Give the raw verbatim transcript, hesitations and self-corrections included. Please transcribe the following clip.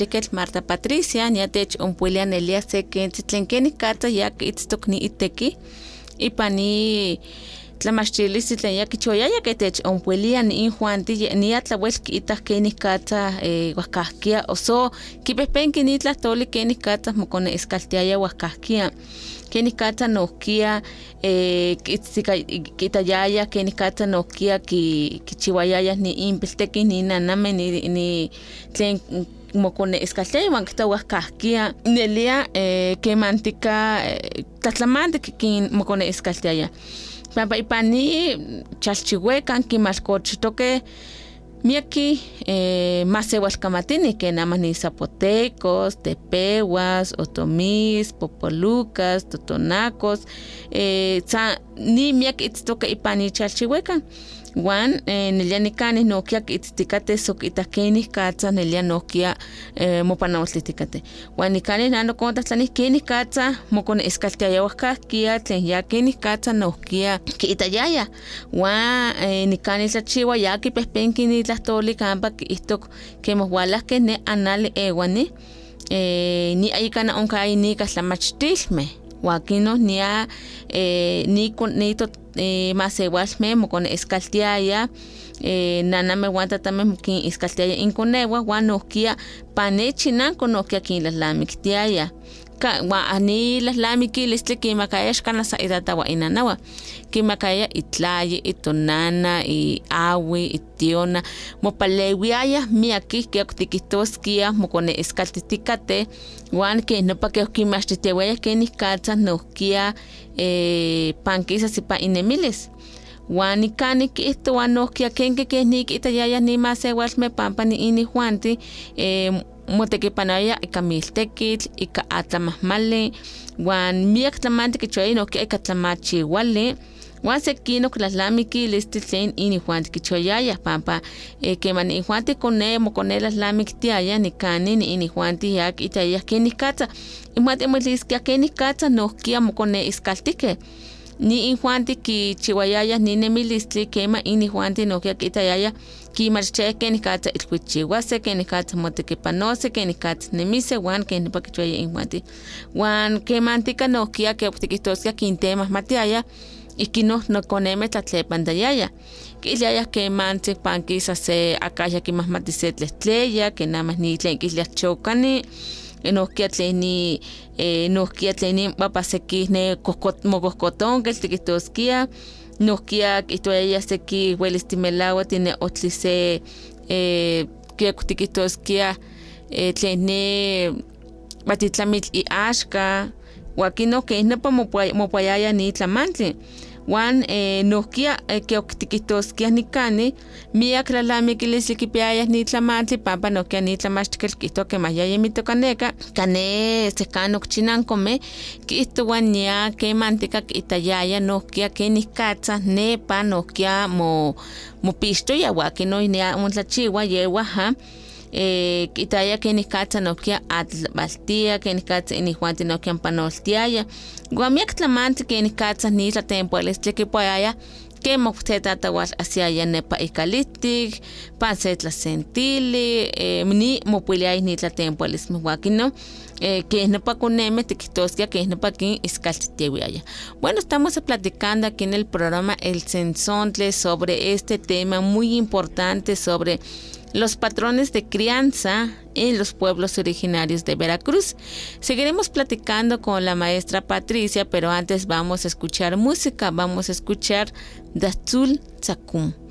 tlamachtiquetl Marta Patricia, niatech onpuilia nelia se ken titlenkeni kata yak itztokni iteki, ipani tlamachtilistli tlen yakichoyaya ketech onpuilia ni injuanti ni atlawelki itah keni kata eh, huajkahkia, oso kipehpenki ni tlahtoli keni kata mokone iskaltiaya huajkahkia. Keni kata nohkia eh, kitayaya keni kata nohkia ki kichiwayaya ni impilteki ni naname ni ni tlen mokone iskaltiaya wan kitawajkahkia nelia eh, kemantika eh, tlatlamantik kin mokone iskaltiaya. Pampa ipani chalchihuecan kimalcochtoque miaki eh, masewalkamatini que nada más ni zapotecos, tepehuas, otomís, popolucas, totonacos, eh, sa, ni miaki itztoque ipani chalchihuecan. Wan eh, nelia nikani nokia itztikate sok itakeni katsa nelia nokia eh, mopanawtlitikate. Wan nikani nano konta tlani keni katsa mokone eskaltiaya wahkahkia tlen ya keni katsa nokia ki itayaya. Wan eh, nikani tlachiwa ya ki pehpenki ni tlahtoli kampa ki istok kemohualahke ne anali ewani eh, ni ayikana onkai ni katlamachtilme. Wakino nia eh, ni con ni to eh, masewalme mokone eskaltiaya eh, naname wanta también kin eskaltiaya inkonewa wanokia panechinan konokia kin laslamiktiaya ka wa ani laslamiki listle kimakaya kana sa itatawa inanawa kimakaya itlaye itonana i awi itiona mopalewiaya miaki keoktikitoskia mokone eskaltitikate wan ke no pa ke kimastitewa ke ni katsa nokia eh pankisa sipa inemiles wan ikani ke esto wanokia kenke ke ni itayaya ni masewalme pampa ni ini juanti eh motekipanaya ikamiltekitl ika atlamahmali wan miak tlamante ke choy no ke katlamachi wale wan sekino klaslamiki listi tlen ini juanti ke choyaya pampa eh, ke mani juanti kone mo kone laslamik tiaya ni kani ni ini juanti yak itaya ke ni katsa imate mlis ke ke ni katsa no kia mo kone iskaltike ni injuanti ki chiwayaya ni nemilistli kema ini juanti no kia itayaya ki marche ke ni katsa itkuchiwase ke ni katsa motekipanose ke ni katsa nemise wan ke ni pakichoya injuanti wan ke mantika no kia ke optikistoskia kintema matiaya ikino no koneme tlatlepandayaya kiliaya ke mantik pankisa se akaya ki mahmatisetletleya ke nada ni tlen kilia chokani no kia tleni eh no kia tleni papaseki ne kokot mokokoton ke tikistoskia no kia kitoya seki welestimelawa tiene otlise eh ke tikistoskia eh tleni batitlamit i ashka wakino ke no pa mopayaya ni tlamantli wan eh, nohkia eh, ke oktikistoskia nikani miak tlalamikilistli kipiaya ni tlamantli pampa nohkia ni tlamachtikel kihto ke mayaya mitokaneka kane sekano kchinankome kihto wan nia ke mantika kitayaya nohkia ke nikatsa nepa nohkia mo mopixtoya wakino nia montlachiwa yewa ha eh kitaya ke ni katsa nokia atbaltia ke ni katsa ni juanti nokia panoltiaya guamiak tlamanti ke ni katsa ni la tempoales que poaya que mokuteta tawal hacia ya nepa ecalitic pansetla sentili eh ni mopuliai ni la tempoales muakino eh que no pa coneme tikitoskia que no pa kin iskaltitewiaya. Bueno, estamos platicando aquí en el programa El Sensontle sobre este tema muy importante sobre los patrones de crianza en los pueblos originarios de Veracruz. Seguiremos platicando con la maestra Patricia, pero antes vamos a escuchar música. Vamos a escuchar Dazul Tzakum.